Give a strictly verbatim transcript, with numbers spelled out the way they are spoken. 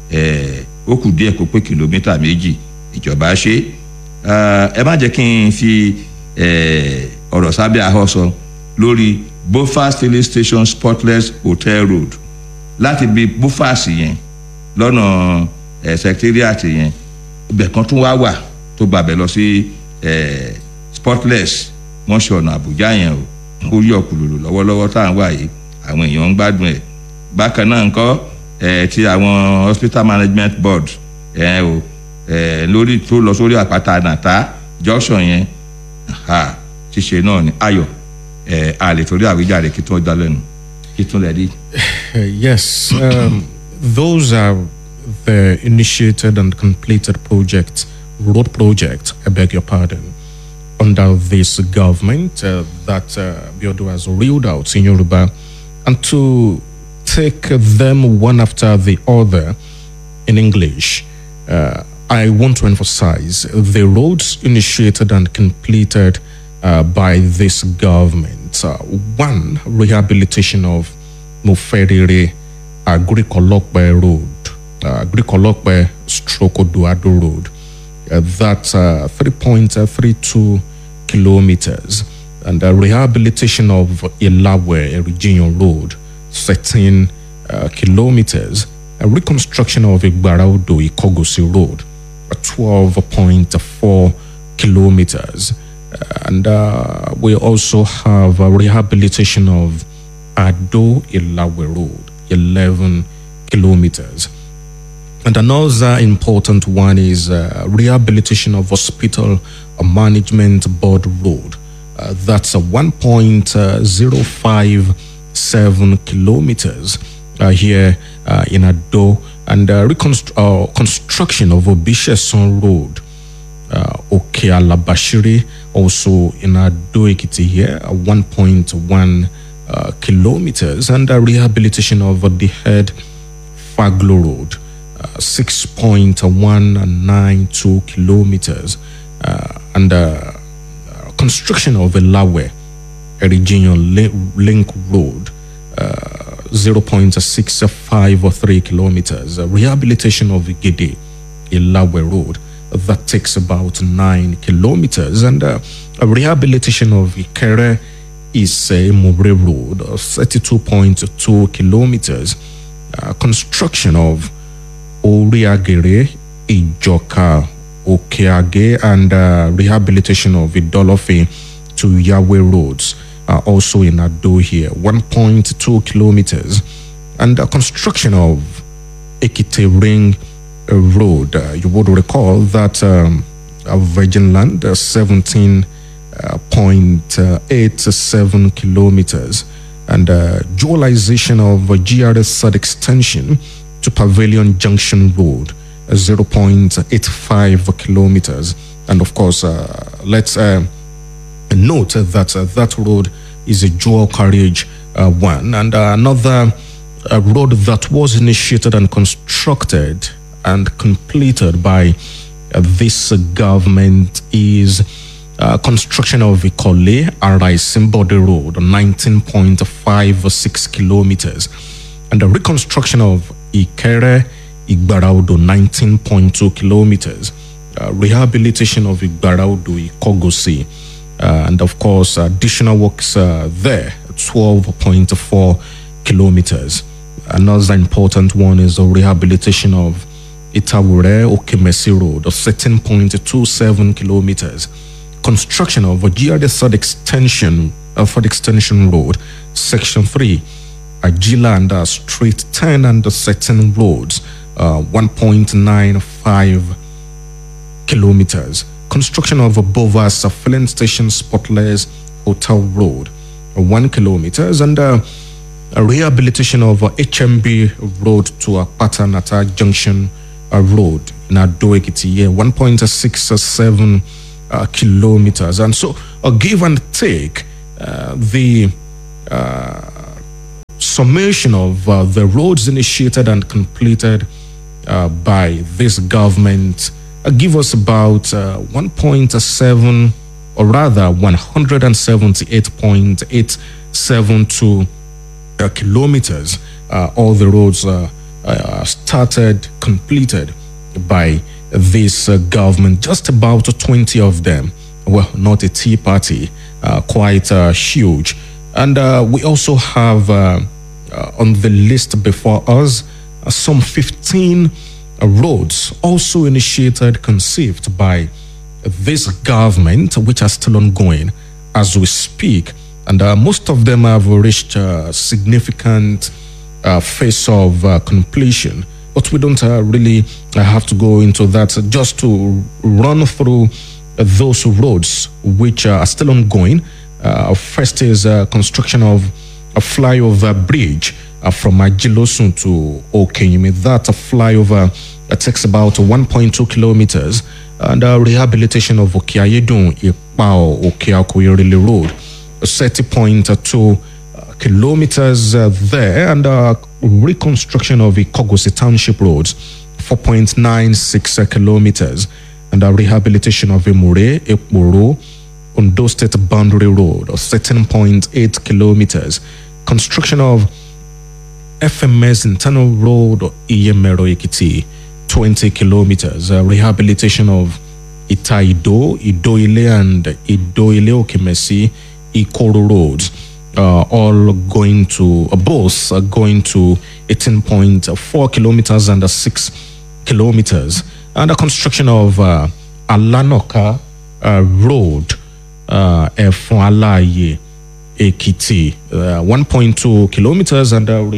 ó kù díẹ̀ kó pé kìlómítà méjì ìjọba ṣe. Ẹ má jẹ́ kí n fi ọ̀rọ̀ sábẹ́ ahọ́ sọ lórí Bofas filling station spotless hotel road láti bí Bofas yẹn lọ́nà secretariat yẹn ibẹ̀ kan tún wá wà tó gbàbẹ̀ lọ sí spotless wọ́n ṣe ọ̀nà Àbújá yẹn o ó yọ kùlùlù lọ́wọ́lọ́wọ́ tá à ń wà yìí àwọn èèyàn ń gbádùn ẹ̀. Bákan náà ńkọ́ ti àwọn hospital management board ẹ̀ o lórí tó lọ sórí àpáta nàta junction yẹn ṣíṣe náà ni ayọ̀ a lè torí àwíjàre kí tó dá lẹ́nu kí tó lè rí. Yes, um, those are the initiated and completed projects, road projects, I beg your pardon, under this government uh, that uh, Biodo has reeled out in Yoruba, and to take them one after the other in English. Uh, I want to emphasize the roads initiated and completed uh, by this government. Uh, one, rehabilitation of Moferere Agrikolokbe Road, uh, Agrikolokbe Stroke Oduado Road. Uh, that's uh, three point three two kilometers. And uh, rehabilitation of Ilawe Regional Road, thirteen uh, kilometers. A reconstruction of Igbaraudo Ikogosi Road, twelve point four kilometers. And uh, we also have a rehabilitation of Ado Ilawe Road, eleven kilometers. And another important one is uh, rehabilitation of Hospital Management Board Road. Uh, that's a one point zero five seven kilometers uh, here uh, in Ado. And uh, reconstru- uh, construction of Obisheson Road, uh, Okealabashiri, also in Ado Ekiti here, uh, one point one uh, kilometers. And uh, rehabilitation of uh, the head Faglo Road, uh, six point one nine two kilometers. Uh, and uh, construction of Elawe Regional Link Road, uh, zero point six five three kilometers. Uh, rehabilitation of Gede Elawe Road, that takes about nine kilometers. And uh, a rehabilitation of Ikere Ise Mobre Road, uh, thirty-two point two kilometers. Uh, construction of Oriagere Ijoka Okeage, and uh, rehabilitation of Idolofe to Yahweh Roads, uh, also in Ado here, one point two kilometers. And the uh, construction of Ekite Ring uh, Road, uh, you would recall that um, uh, Virgin Land, uh, seventeen point eight seven kilometers. And uh, dualization of uh, G R S extension to Pavilion Junction Road, uh, zero point eight five kilometers. And of course, uh, let's uh, note that uh, that road is a dual carriage uh, one. And uh, another uh, road that was initiated and constructed and completed by uh, this uh, government is uh, construction of Ikole Araisin-Bode Road, nineteen point five six kilometers. And the reconstruction of Ikere Igbaraudo, nineteen point two kilometers. Uh, rehabilitation of Igbaraudo Ikogosi. Uh, and of course, additional works uh, there, twelve point four kilometers. Another important one is the rehabilitation of Itawure Okemesi Road of thirteen point two seven kilometers. Construction of a G R D third extension, uh, third extension road, section three, Agila and uh, Street ten and the thirteen roads, uh, one point nine five kilometers. Construction of a Bovas uh, filling station, Spotless Hotel Road, uh, one kilometers, and uh, a rehabilitation of uh, H M B Road to uh, Patanata Junction uh, Road in Ado Ekiti, one point six seven uh, kilometers. And so, a give and take, uh, the uh, summation of uh, the roads initiated and completed uh, by this government uh, give us about uh, one point seven, or rather one hundred seventy-eight point eight seven two uh, kilometers. Uh, all the roads uh, uh, started completed by this uh, government. Just about twenty of them. Well, not a tea party, uh, quite uh, huge. And uh, we also have uh, uh, on the list before us uh, some fifteen uh, roads also initiated, conceived by this government, which are still ongoing as we speak. And uh, most of them have reached a significant uh, phase of uh, completion. But we don't uh, really uh, have to go into that. Just to run through uh, those roads which uh, are still ongoing. Uh, first is uh, construction of a flyover bridge uh, from Ajilosun to Okenyimi. That uh, flyover uh, takes about one point two kilometers. And uh, rehabilitation of Okeayedun, Ipao, Okeakoyerele Road, thirty point two uh, kilometers uh, there, and uh, reconstruction of Ikogosi Township roads, four point nine six uh, kilometers, and uh, rehabilitation of Emure, Eporo, Ondo State Boundary Road, thirteen point eight kilometers, construction of F M S Internal Road, Iyemero Ekiti, twenty kilometers, uh, rehabilitation of Itaido, Idoile, and Idoile Okemesi, Ikoro roads, uh, all going to, uh, both are going to eighteen point four kilometers and uh, six kilometers, and the construction of uh, Alanoka uh, Road, uh, Efon Alaye, Ekiti, uh, one point two kilometers, and uh,